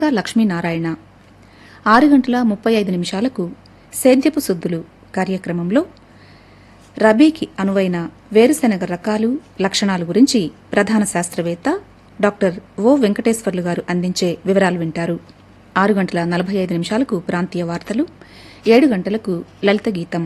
లక్ష్మీనారాయణ. 6:35 సేద్యపు సుద్దులు కార్యక్రమంలో రబీకి అనువైన వేరుశెనగ రకాలు, లక్షణాలు గురించి ప్రధాన శాస్త్రవేత్త డాక్టర్ ఓ వెంకటేశ్వర్లు గారు అందించే వివరాలు వింటారు. 6:45 ప్రాంతీయ వార్తలు, 7 గంటలకు లలిత గీతం.